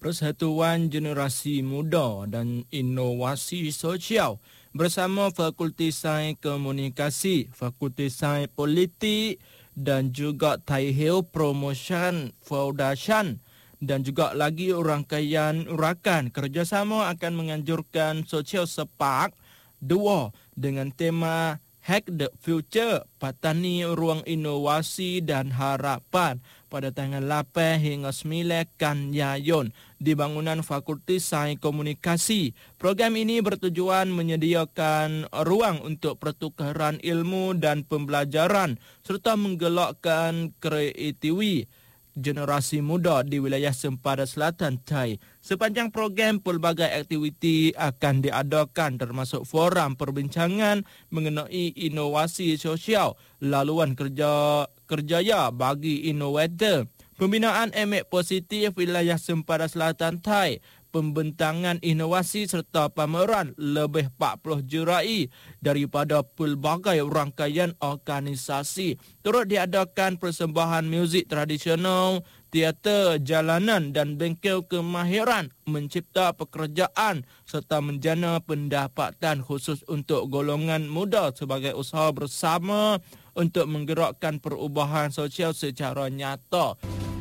Persatuan Generasi Muda dan Inovasi Sosial bersama Fakulti Sains Komunikasi, Fakulti Sains Politik dan juga Tai Hill Promotion Foundation dan juga lagi rangkaian urakan kerjasama akan menganjurkan Sosial Sepak 2 dengan tema Hack the Future, Patani Ruang Inovasi dan Harapan pada tanggal 8 hingga 9 Kan Yayun di bangunan Fakulti Sains Komunikasi. Program ini bertujuan menyediakan ruang untuk pertukaran ilmu dan pembelajaran serta menggelakkan kreativiti generasi muda di wilayah Sempadan Selatan Thai. Sepanjang program, pelbagai aktiviti akan diadakan termasuk forum perbincangan mengenai inovasi sosial, laluan kerjaya bagi inovator, pembinaan emek positif wilayah Sempadan Selatan Thai, pembentangan inovasi serta pameran lebih 40 jurai daripada pelbagai rangkaian organisasi. Turut diadakan persembahan muzik tradisional, teater jalanan dan bengkel kemahiran mencipta pekerjaan serta menjana pendapatan khusus untuk golongan muda sebagai usaha bersama untuk menggerakkan perubahan sosial secara nyata.